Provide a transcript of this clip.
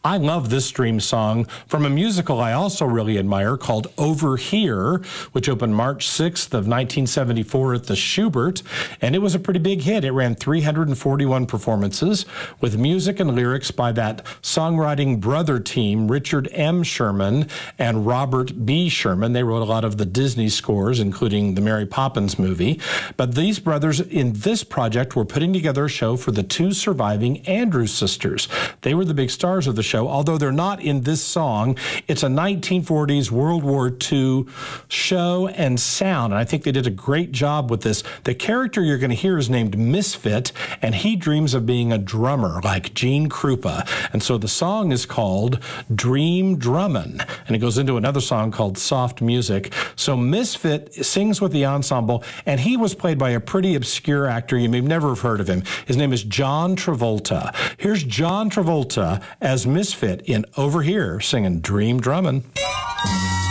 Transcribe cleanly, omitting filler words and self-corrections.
I love this Dream song from a musical I also really admire called Over Here, which opened March 6th of 1974 at the Shubert, and it was a pretty big hit. It ran 341 performances with music and lyrics by that songwriting brother team, Richard M. Sherman and Robert B. Sherman. They wrote a lot of the Disney scores, including the Mary Poppins movie. But these brothers in this project were putting together a show for the two surviving Andrews sisters. They were the big stars of the show, although they're not in this song. It's a 1940s World War II show and sound, and I think they did a great job with this. The character you're going to hear is named Misfit, and he dreams of being a drummer like Gene Krupa. And so the song is called Dream Drummin', and it goes into another song called Soft Music. So Misfit sings with the ensemble, and he was played by a pretty obscure actor. You may never have heard of him. His name is John Travolta. Here's John Travolta as Misfit in Over Here singing Dream Drummin'.